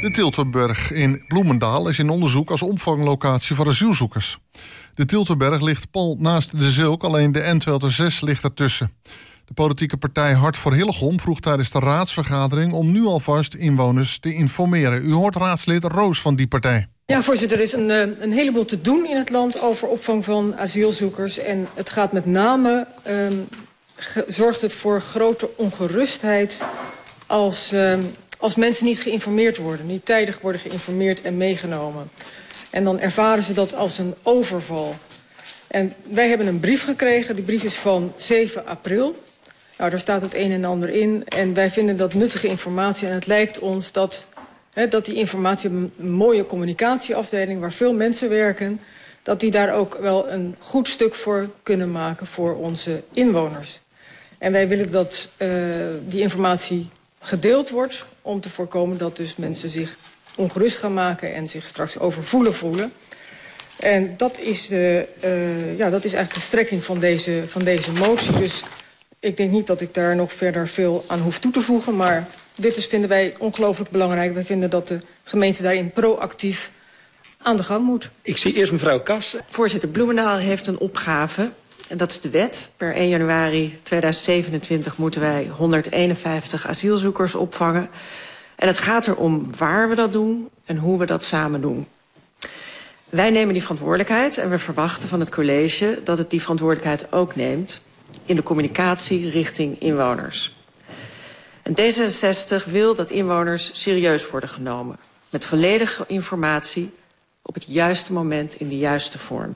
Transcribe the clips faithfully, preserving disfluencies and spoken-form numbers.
De Tilterberg in Bloemendaal is in onderzoek als opvanglocatie voor asielzoekers. De Tilterberg ligt pal naast de Zilk, alleen de N tweehonderdzes ligt ertussen. De politieke partij Hart voor Hillegom vroeg tijdens de raadsvergadering om nu alvast inwoners te informeren. U hoort raadslid Roos van die partij. Ja, voorzitter, er is een, een heleboel te doen in het land over opvang van asielzoekers. En het gaat met name, um, ge, zorgt het voor grote ongerustheid als, um, als mensen niet geïnformeerd worden. Niet tijdig worden geïnformeerd en meegenomen. En dan ervaren ze dat als een overval. En wij hebben een brief gekregen, die brief is van zeven april. Nou, daar staat het een en ander in. En wij vinden dat nuttige informatie en het lijkt ons dat... He, dat die informatie, een mooie communicatieafdeling waar veel mensen werken, dat die daar ook wel een goed stuk voor kunnen maken voor onze inwoners. En wij willen dat uh, die informatie gedeeld wordt om te voorkomen dat dus mensen zich ongerust gaan maken en zich straks overvoelen voelen. En dat is, de, uh, ja, dat is eigenlijk de strekking van deze, van deze motie. Dus ik denk niet dat ik daar nog verder veel aan hoef toe te voegen, maar dit is, vinden wij ongelooflijk belangrijk. Wij vinden dat de gemeente daarin proactief aan de gang moet. Ik zie eerst mevrouw Kas. Voorzitter, Bloemendaal heeft een opgave. En dat is de wet. Per één januari tweeduizend zevenentwintig moeten wij honderdeenenvijftig asielzoekers opvangen. En het gaat erom waar we dat doen en hoe we dat samen doen. Wij nemen die verantwoordelijkheid en we verwachten van het college dat het die verantwoordelijkheid ook neemt in de communicatie richting inwoners. En D zesenzestig wil dat inwoners serieus worden genomen. Met volledige informatie op het juiste moment in de juiste vorm.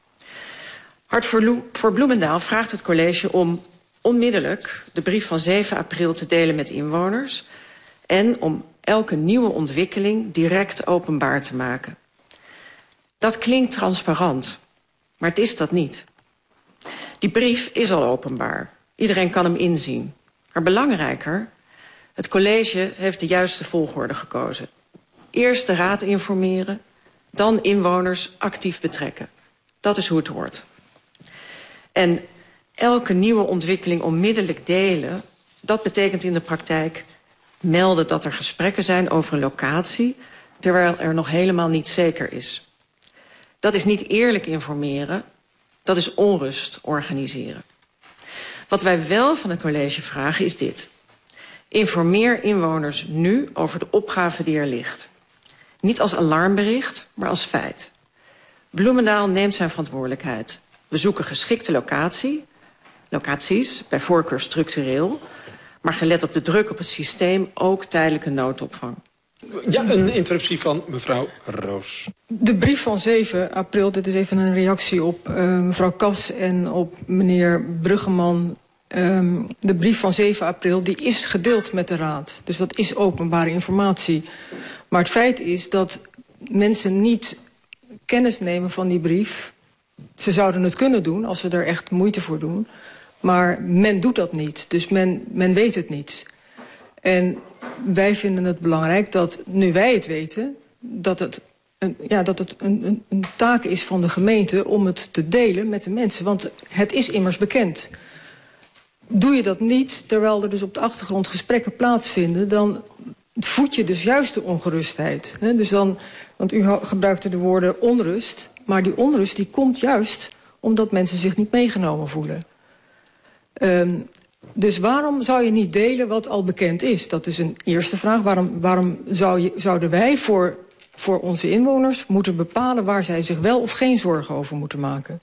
Hart voor Bloemendaal vraagt het college om onmiddellijk de brief van zeven april te delen met inwoners en om elke nieuwe ontwikkeling direct openbaar te maken. Dat klinkt transparant, maar het is dat niet. Die brief is al openbaar. Iedereen kan hem inzien. Maar belangrijker, het college heeft de juiste volgorde gekozen. Eerst de raad informeren, dan inwoners actief betrekken. Dat is hoe het hoort. En elke nieuwe ontwikkeling onmiddellijk delen, dat betekent in de praktijk melden dat er gesprekken zijn over een locatie, terwijl er nog helemaal niet zeker is. Dat is niet eerlijk informeren, dat is onrust organiseren. Wat wij wel van het college vragen is dit. Informeer inwoners nu over de opgave die er ligt. Niet als alarmbericht, maar als feit. Bloemendaal neemt zijn verantwoordelijkheid. We zoeken geschikte locatie, locaties, bij voorkeur structureel, maar gelet op de druk op het systeem ook tijdelijke noodopvang. Ja, een interruptie van mevrouw Roos. De brief van zeven april, dit is even een reactie op uh, mevrouw Kas en op meneer Bruggeman. Um, de brief van zeven april, die is gedeeld met de raad. Dus dat is openbare informatie. Maar het feit is dat mensen niet kennis nemen van die brief. Ze zouden het kunnen doen als ze er echt moeite voor doen. Maar men doet dat niet. Dus men, men weet het niet. En wij vinden het belangrijk dat, nu wij het weten, dat het, een, ja, dat het een, een, een taak is van de gemeente om het te delen met de mensen. Want het is immers bekend. Doe je dat niet, terwijl er dus op de achtergrond gesprekken plaatsvinden, dan voed je dus juist de ongerustheid. Hè? Dus dan, want u gebruikte de woorden onrust, maar die onrust die komt juist omdat mensen zich niet meegenomen voelen. Um, Dus waarom zou je niet delen wat al bekend is? Dat is een eerste vraag. Waarom, waarom zou je, zouden wij voor, voor onze inwoners moeten bepalen waar zij zich wel of geen zorgen over moeten maken?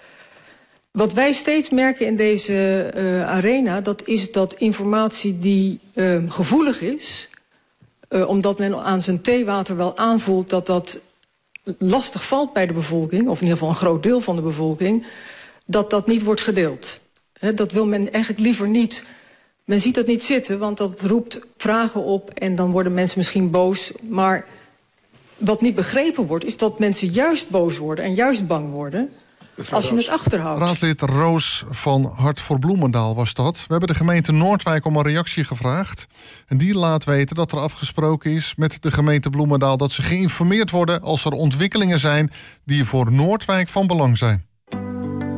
Wat wij steeds merken in deze uh, arena, dat is dat informatie die uh, gevoelig is, uh, omdat men aan zijn theewater wel aanvoelt dat dat lastig valt bij de bevolking, of in ieder geval een groot deel van de bevolking, dat dat niet wordt gedeeld. He, dat wil men eigenlijk liever niet. Men ziet dat niet zitten, want dat roept vragen op en dan worden mensen misschien boos. Maar wat niet begrepen wordt, is dat mensen juist boos worden en juist bang worden als je het achterhoudt. Raadslid Roos van Hart voor Bloemendaal was dat. We hebben de gemeente Noordwijk om een reactie gevraagd. En die laat weten dat er afgesproken is met de gemeente Bloemendaal dat ze geïnformeerd worden als er ontwikkelingen zijn die voor Noordwijk van belang zijn.